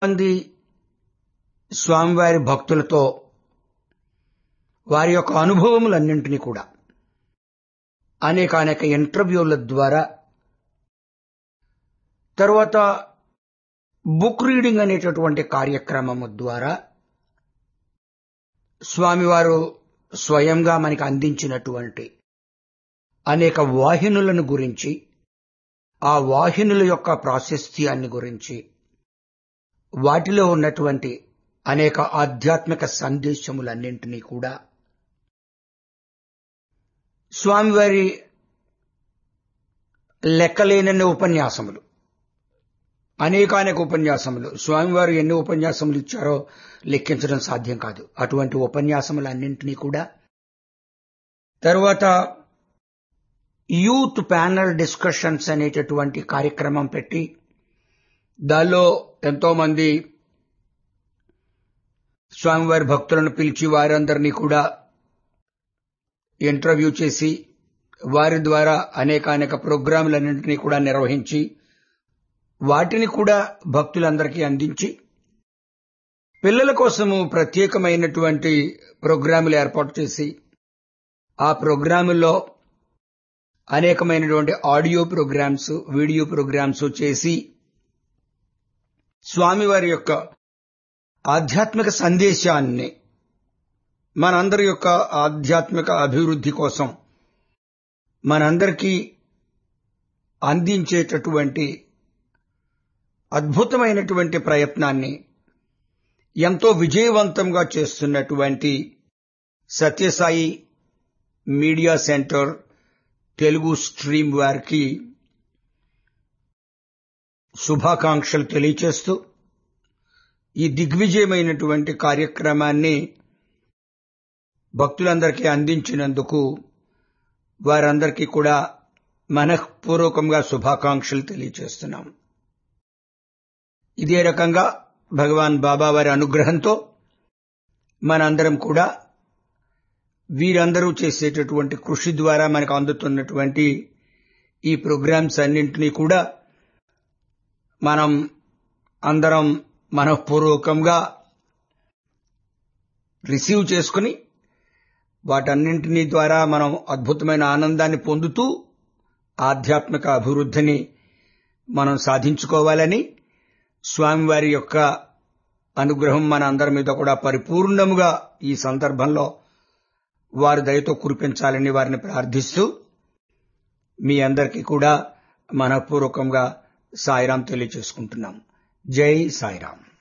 మంది స్వామివారి భక్తులతో వారి యొక్క అనుభవములన్నింటినీ కూడా అనేక ఇంటర్వ్యూల ద్వారా, తర్వాత బుక్ రీడింగ్ అనేటటువంటి కార్యక్రమము ద్వారా స్వామివారు స్వయంగా మనకి అందించినటువంటి అనేక వాహినులను గురించి, ఆ వాహినుల యొక్క ప్రాశస్త్యాన్ని గురించి, వాటిలో ఉన్నటువంటి అనేక ఆధ్యాత్మిక సందేశములన్నింటినీ కూడా స్వామివారి లెక్కలేనన్ని ఉపన్యాసములు, అనేక ఉపన్యాసములు, స్వామివారు ఎన్ని ఉపన్యాసములు ఇచ్చారో లెక్కించడం సాధ్యం కాదు. అటువంటి ఉపన్యాసములన్నింటినీ కూడా, తర్వాత యూత్ ప్యానల్ డిస్కషన్స్ అనేటటువంటి కార్యక్రమం పెట్టి దానిలో ఎంతో మంది స్వామివారి భక్తులను పిలిచి వారందరినీ కూడా ఇంటర్వ్యూ చేసి వారి ద్వారా అనేక ప్రోగ్రాములన్నింటినీ కూడా నిర్వహించి వాటిని కూడా భక్తులందరికీ అందించి పిల్లల కోసము ప్రత్యేకమైనటువంటి ప్రోగ్రాములు ఏర్పాటు చేసి ఆ ప్రోగ్రాముల్లో అనేకమైనటువంటి ఆడియో ప్రోగ్రామ్స్, వీడియో ప్రోగ్రామ్స్ చేసి స్వామివారి యొక్క ఆధ్యాత్మిక సందేశాన్ని, మనందరి యొక్క ఆధ్యాత్మిక అభివృద్ధి కోసం మనందరికీ అందించేటటువంటి అద్భుతమైనటువంటి ప్రయత్నాన్ని ఎంతో విజయవంతంగా చేస్తున్నటువంటి Sathya Sai media centre Telugu stream వారికి శుభాకాంక్షలు తెలియచేస్తూ ఈ దిగ్విజయమైనటువంటి కార్యక్రమాన్ని భక్తులందరికీ అందించినందుకు వారందరికీ కూడా మనఃపూర్వకంగా శుభాకాంక్షలు తెలియచేస్తున్నాం. ఇదే రకంగా భగవాన్ బాబా వారి అనుగ్రహంతో మనందరం కూడా వీరందరూ చేసేటటువంటి కృషి ద్వారా మనకు అందుతున్నటువంటి ఈ ప్రోగ్రామ్స్ అన్నింటినీ కూడా మనం అందరం మనఃపూర్వకంగా రిసీవ్ చేసుకుని వాటన్నింటినీ ద్వారా మనం అద్భుతమైన ఆనందాన్ని పొందుతూ ఆధ్యాత్మిక అభివృద్ధిని మనం సాధించుకోవాలని, స్వామివారి యొక్క అనుగ్రహం మన అందరి మీద కూడా పరిపూర్ణముగా ఈ సందర్భంలో వారి దయతో కురిపించాలని వారిని ప్రార్థిస్తూ మీ అందరికీ కూడా మనఃపూర్వకంగా సాయిరాం తెలియచేసుకుంటున్నాం. జై సాయిరాం.